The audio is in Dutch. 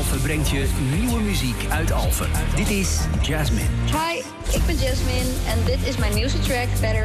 Alphen brengt je nieuwe muziek uit Alphen. Dit is Jasmine. Hi, ik ben Jasmine en dit is mijn nieuwste track, Better